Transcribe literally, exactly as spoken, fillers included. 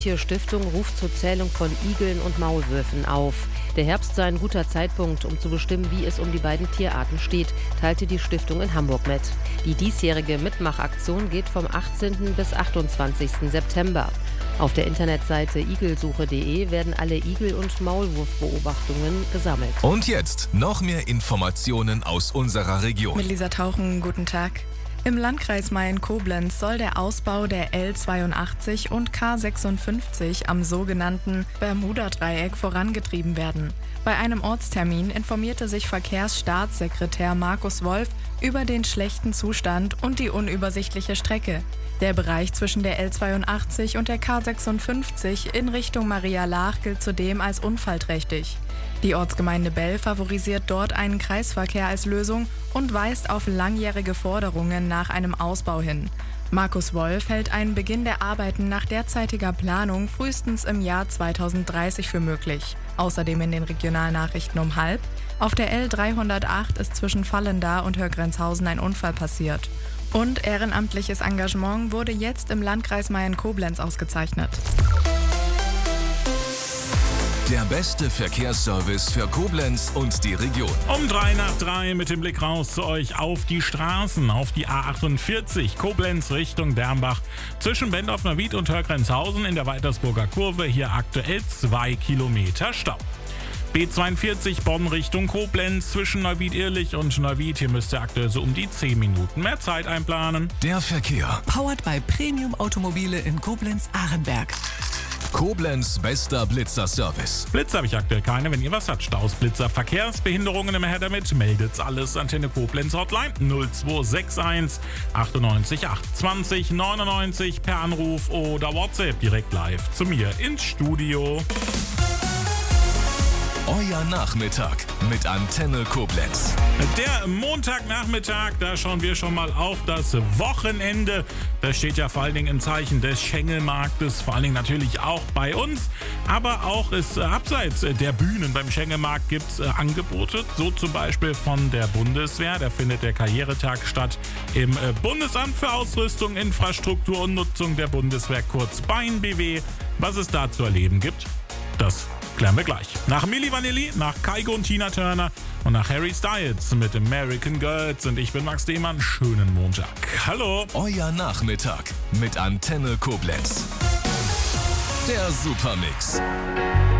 Tierstiftung ruft zur Zählung von Igeln und Maulwürfen auf. Der Herbst sei ein guter Zeitpunkt, um zu bestimmen, wie es um die beiden Tierarten steht, teilte die Stiftung in Hamburg mit. Die diesjährige Mitmachaktion geht vom achtzehnten bis achtundzwanzigsten September. Auf der Internetseite igelsuche punkt de werden alle Igel- und Maulwurfbeobachtungen gesammelt. Und jetzt noch mehr Informationen aus unserer Region. Mit Lisa Tauchen, guten Tag. Im Landkreis Mayen-Koblenz soll der Ausbau der L zweiundachtzig und K sechsundfünfzig am sogenannten Bermuda-Dreieck vorangetrieben werden. Bei einem Ortstermin informierte sich Verkehrsstaatssekretär Markus Wolf über den schlechten Zustand und die unübersichtliche Strecke. Der Bereich zwischen der L zweiundachtzig und der K sechsundfünfzig in Richtung Maria Laach gilt zudem als unfallträchtig. Die Ortsgemeinde Bell favorisiert dort einen Kreisverkehr als Lösung und weist auf langjährige Forderungen nach einem Ausbau hin. Markus Wolf hält einen Beginn der Arbeiten nach derzeitiger Planung frühestens im Jahr zweitausenddreißig für möglich. Außerdem in den Regionalnachrichten um halb. Auf der L dreihundertacht ist zwischen Vallendar und Hörgrenzhausen ein Unfall passiert. Und ehrenamtliches Engagement wurde jetzt im Landkreis Mayen-Koblenz ausgezeichnet. Der beste Verkehrsservice für Koblenz und die Region. Um drei nach drei mit dem Blick raus zu euch auf die Straßen, auf die A achtundvierzig, Koblenz Richtung Dernbach. Zwischen Bendorf-Neuwied und Hörgrenzhausen in der Weitersburger Kurve hier aktuell zwei Kilometer Stau. B zweiundvierzig Bonn Richtung Koblenz zwischen Neuwied-Irlich und Neuwied. Hier müsst ihr aktuell so um die zehn Minuten mehr Zeit einplanen. Der Verkehr. Powered by Premium Automobile in Koblenz-Ahrenberg. Koblenz bester Blitzer-Service. Blitzer habe ich aktuell keine. Wenn ihr was habt, Staus, Blitzer, Verkehrsbehinderungen immer her damit, meldet's alles. Antenne Koblenz Hotline null zwei sechs eins achtundneunzig achtundzwanzig neunundneunzig per Anruf oder WhatsApp direkt live zu mir ins Studio. Euer Nachmittag mit Antenne Koblenz. Der Montagnachmittag, da schauen wir schon mal auf das Wochenende. Das steht ja vor allen Dingen im Zeichen des Schengelmarktes, vor allen Dingen natürlich auch bei uns. Aber auch ist äh, abseits der Bühnen beim Schengelmarkt gibt es äh, Angebote. So zum Beispiel von der Bundeswehr. Da findet der Karrieretag statt im äh, Bundesamt für Ausrüstung, Infrastruktur und Nutzung der Bundeswehr, kurz B A I N B W. Was es da zu erleben gibt, das klären wir gleich. Nach Milli Vanilli, nach Kygo und Tina Turner und nach Harry Styles mit American Girls. Und ich bin Max Dehmann. Schönen Montag. Hallo. Euer Nachmittag mit Antenne Koblenz. Der Supermix.